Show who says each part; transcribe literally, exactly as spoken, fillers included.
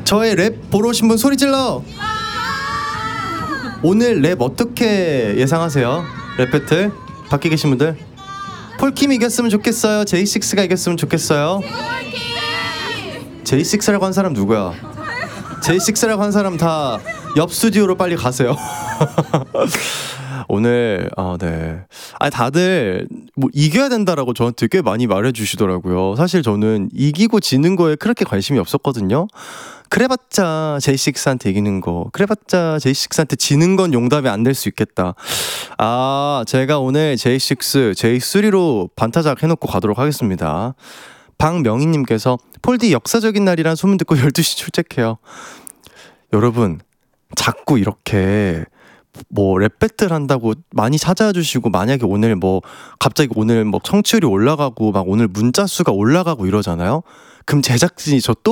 Speaker 1: 저의 랩 보러 오신 분 소리 질러. 오늘 랩 어떻게 예상하세요? 랩 배틀 밖에 계신 분들. 폴킴 이겼으면 좋겠어요? 제이식스가 이겼으면 좋겠어요? 제이식스라고 한 사람 누구야? 제이식스라고 한 사람 다 옆 스튜디오로 빨리 가세요. 오늘 아, 네. 아, 다들 뭐 이겨야 된다라고 저한테 꽤 많이 말해주시더라고요. 사실 저는 이기고 지는 거에 그렇게 관심이 없었거든요. 그래봤자 제이식스한테 이기는 거, 그래봤자 제이식스한테 지는 건 용답이 안 될 수 있겠다. 아, 제가 오늘 제이식스, 제이쓰리로 반타작 해놓고 가도록 하겠습니다. 박명희님께서 폴디 역사적인 날이란 소문 듣고 열두 시 출첵해요. 여러분, 자꾸 이렇게 뭐 랩 배틀 한다고 많이 찾아와 주시고, 만약에 오늘 뭐 갑자기 오늘 뭐 청취율이 올라가고 막 오늘 문자 수가 올라가고 이러잖아요. 그럼 제작진이 저 또